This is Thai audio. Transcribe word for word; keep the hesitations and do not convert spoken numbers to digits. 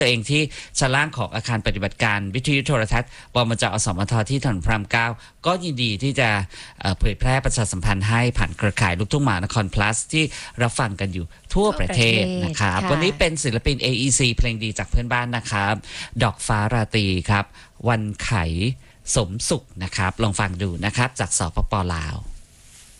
ตัวเองที่ชั้นล่างของอาคารปฏิบัติการวิทยุโทรทัศน์บมจอสมทที่ถนนพระรามเก้าก็ยินดีที่จะเผยแพร่ประชาสัมพันธ์ให้ผ่านเครือข่ายลูกทุ่งมหานคร plus ที่รับฟังกันอยู่ทั่วประเทศนะครับวันนี้เป็นศิลปิน เอ อี ซี เพลงดีจากเพื่อนบ้านนะครับดอกฟ้าราตรีครับวันไขสมสุขนะครับลองฟังดูนะครับจากสปป.ลาว